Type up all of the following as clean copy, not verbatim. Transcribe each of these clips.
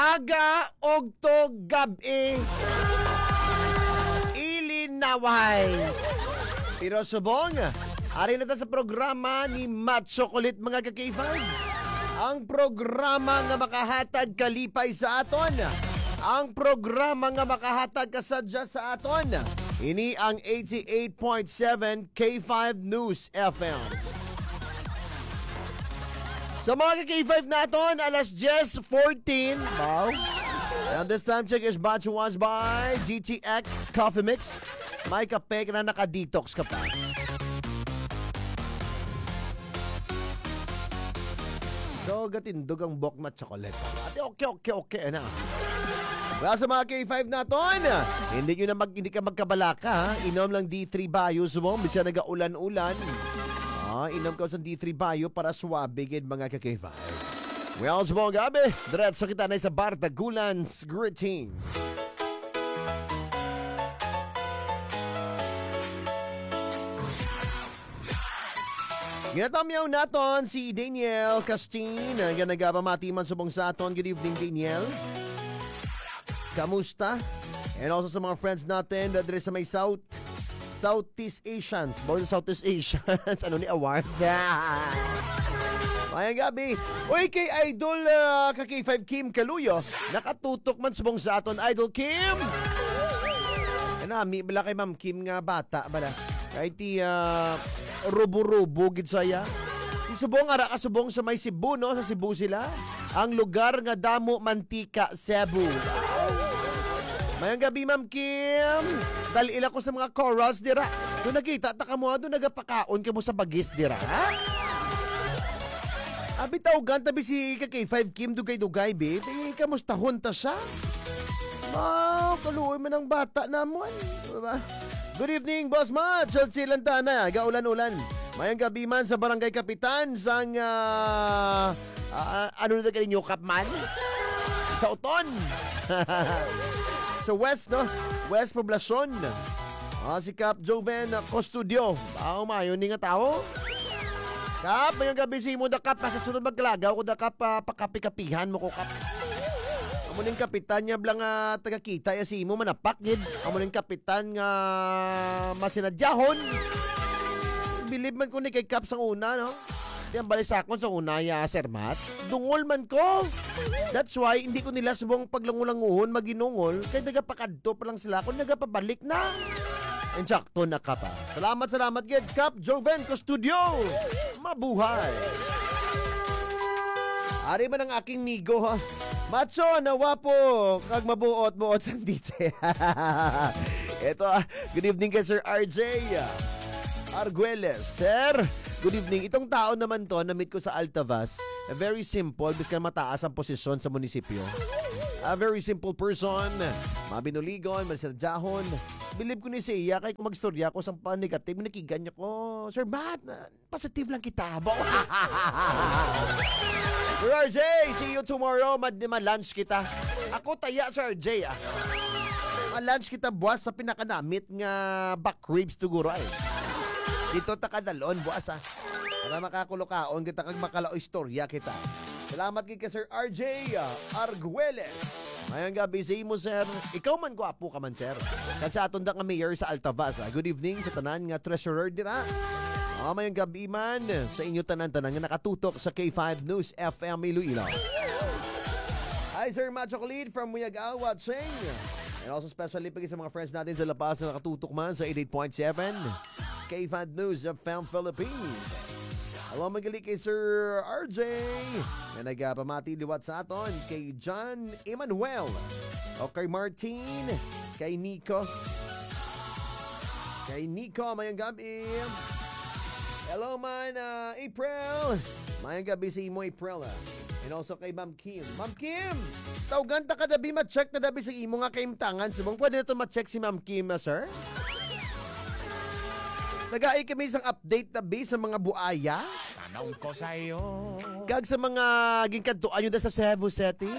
Aga og to gabi ilinaway. Pero subong, ari na ta sa programa ni Macho Kulit mga ka-K5. Ang programa nga makahatag kalipay sa aton. Ang programa nga makahatag kasadya sa aton. Ini ang 88.7 K5 News FM. Sa mga K5 naton, alas 10:14. Wow. And this time check is brought to us by GTX Coffee Mix. May kape na naka-detox ka pa. Dogatindog ang bokmat chocolate. Ate, okay na. Well, sa mga K5 naton, hindi ka magkabalaka, ha? Inom lang D3 Bio mo, bisa nagaulan-ulan. Inom ka sa D3 Bio para suwabe gid mga ka-K5. Well, sa mga gabi, diretso kita na sa Bar Tagulans Greetings. Ginatamiyaw naton si Daniel Castin. Ganagapamati man subong sa aton. Good evening, Daniel. Kamusta? And also sa mga friends natin na sa may Southeast Asians. Born Southeast Asians. Ano ni awards? Mayang gabi. Uy, kay Idol ka-K5 Kim Kaluyo. Nakatutok man subong sa aton, Idol Kim. Kanami, bala kay Ma'am Kim nga bata. Bala. Kahit rubo-rubo gid saya. Isubong ara kasubong sa may Cebu, no? Sa Cebu sila. Ang lugar nga damo mantika, Cebu. Mayang gabi, Ma'am Kim. Dalila ko sa mga chorals dira. Doon nakita ta kamo, doon nagapakaon kamo sa bagis dira. Abi tawgan tabi si K5 Kim dugay-dugay, babe. Kamustahon ta siya? Wow, kaluoy man ang bata namon. Diba? Good evening, Boss Ma. Chelsea Lantana, gaulan-ulan. Mayang gabi man sa Barangay Kapitan sang ano na kaninyo, Kapman? Sa Uton. Sa West, no? West Poblacion. Si Cap Joven Custodio. Bao mayo ni nga tao. Kap, mayang gabi si mo da Kap. Sa sunod maglagaw ko da Kap, pakapi-kapihan mo ko Kap. Amo ning kapitan nga blang taga-kita ya si mo manapak gid. Amo ning kapitan nga masinadyahon. Bilib man ko ni kay Kap sang una, no? Di ang balisakon sa una ya sermat. Dungol man ko. That's why hindi ko nila subong paglangulanguhon maginungol kay nagapakadto pa lang sila kung nagapabalik na. Insakto na ka pa. Salamat gid Kap Joven Custodio. Mabuhay. Ari man ang aking migo, ha? Macho, nawa po. Kag mabuot-buot sang dite. Ito, good evening kay Sir RJ Arguelles. Sir, good evening. Itong tao naman to, na-meet ko sa Altavas. Very simple, biskan mataas ang posisyon sa munisipyo. A very simple person. Mabinuligon, malisadyahon. Believe ko ni siya, kaya kung magstorya ko sa negative, nakigan niya ko. Sir, Matt, positive lang kita. Sir RJ, see you tomorrow. Ma-lunch kita. Ako taya, Sir RJ. Ma-lunch kita buwas sa pinakanamit nga back ribs siguro ay. Dito ta kadalon buwas para makakulokaon kita kag makalao istorya kita. Salamat kay Sir RJ Arguelles. Mayang gabi sa imo, sir. Ikaw man gwapo ka man, sir. At sa aton da nga mayor sa Altavas. Good evening sa tanan nga treasurer dira. Mayang gabi man sa inyo tanan-tanan nga nakatutok sa K5 News FM Iloilo. Hi, Sir Macho Kulit from Muyagaw watching. And also especially pagi sa mga friends natin sa Lapas na nakatutok man sa 88.7 K5 News FM Philippines. Hello, magali kay Sir RJ na nagpamati liwat sa aton kay John Emmanuel o kay Martin, kay Nico, mayang gabi. Hello man, April, mayang gabi sa imo April. And also kay Ma'am Kim. Ma'am Kim, tawgan ta ka dabi ma-check na dabi sa imo nga kaimtangan. Subong pwede na ito ma-check si Ma'am Kim, sir? Nag-aay kami isang update tabi sa mga buaya. Tanong ko sa'yo. Kag sa mga ginkantuan nyo da sa Cebu City.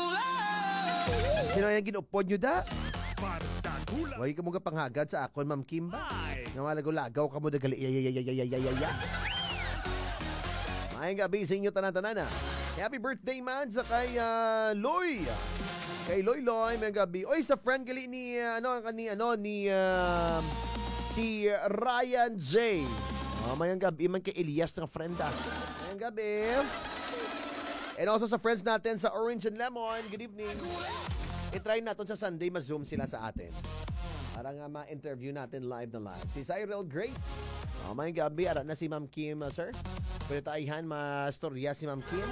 Sino yung ginupod nyo da? Huwag ka mo ka panghagad sa akon, Ma'am Kim ba? Nga malagaw-lagaw ka mo da gali. Mayang gabi sa inyo tanan-tanan. Happy birthday man sa kay Loy. Kay Loy may gabi. Oy, sa friend gali ni si Ryan J. Mayang gabi man kay Elias ng friend Mayang gabi. And also sa friends natin sa Orange and Lemon, good evening. I-try natin sa Sunday, ma-zoom sila sa atin. Para nga ma-interview natin live na live. Si Cyril Great. Mayang gabi, ara na si Ma'am Kim, sir. Pwede taihan ma-storya si Ma'am Kim.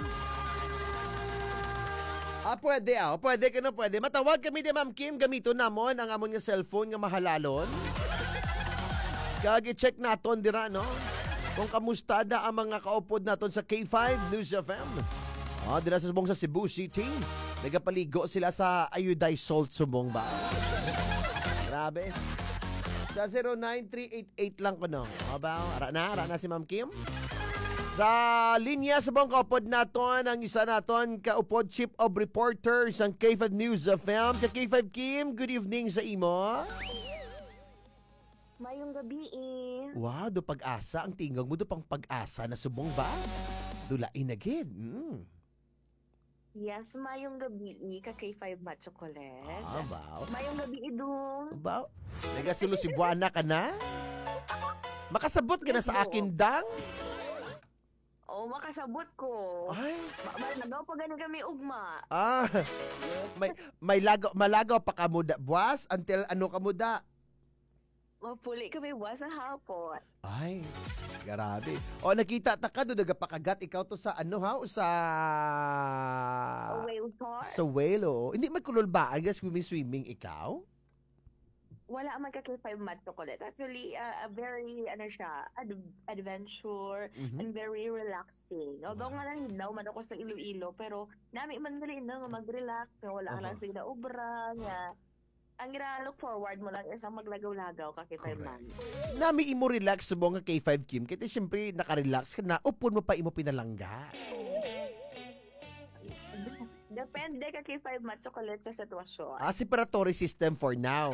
Pwede Pwede ka na pwede. Matawag kami ni Ma'am Kim. Gamito namon ang amon nga cellphone nga mahalalon. Kag i-check naton dira, no? Kung kamusta na ang mga kaupod naton sa K5 News FM. Dira sa subong sa Cebu City. Nagapaligo sila sa iodized salt subong ba? Grabe. Sa 09388 lang ko no. Ara na si Ma'am Kim. Sa linya sa buong kaupod naton, ang isa naton kaupod Chief of Reporters ang K5 News FM. Ka K5 Kim, good evening sa imo. Mayong gabi Wow, do pag-asa. Ang tingog mo do pang pag-asa na subong ba? Dulain agad. Yes, mayong gabi ka K5 Mat Chocolate. Wow. Mayong gabi idong. Wow. Nagasulo si Buana ka na? Makasabot ka na sa akin, dang? Makasabot ko. Ay. Nagaw pa ganun kami ugma. Malagaw pa ka muda, buwas, until ano ka muda? Mapuli kami buwas sa hapon. Ay, grabe. Nakita ta ka doon, nagapakagat ikaw to sa sa Whale tour? Sa whale, Hindi magkulol ba? Swimming ikaw? Wala man ka K5 Mat Chocolate. Actually, a very, adventure and very relaxing. Although nga lang hinaw man ako sa Iloilo, pero nami man gali na mag-relax, wala ka lang sa inaubra, nga. Ang look forward mo lang isang maglagaw-lagaw ka K5 Mat. Nami imo relax sa mga K5 Kim, kaya siyempre nakarelax ka na, upon mo pa imo pinalangga. Depende ka K5 Mat Chocolate sa sitwasyon. Separatory system for now.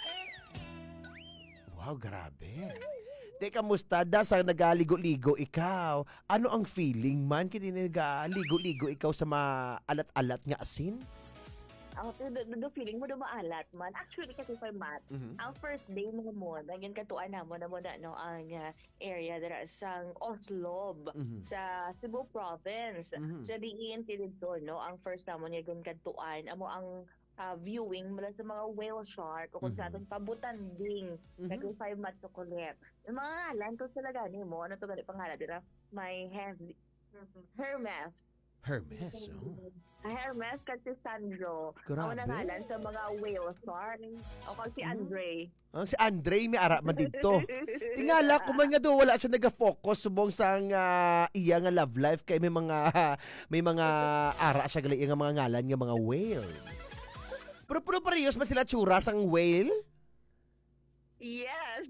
Wow, grabe. Teka, kamusta? Sa nagaligo-ligo ikaw, ano ang feeling man? Kaya nagaligo-ligo ikaw sa maalat-alat nga asin? The feeling mo na maalat man. Actually, kasi for Mat, ang first day mo, nagyan katuan na mo na ang area dara sa Oslob, sa Cebu Province. Sa diin dito, no, ang first na mo nagyan katuan, amo ang viewing mula sa mga whale shark o kung sa atong pabutanding nag-5 Mat Chocolate. Yung mga ngalan ko sila gani mo, ano to gani pangalan dira? May Hermes. Hermes, Hermes kasi Sandro. Grabe. Ang nangalan sa mga whale shark. O kung si Andre. Ang si Andre may ara man dito. Tingala ko man nga do wala siya naga-focus subong sang iya nga love life kay may mga ara siya gali nga mga ngalan nga mga whale. Pero parehas ba sila tsura sang whale? Yes.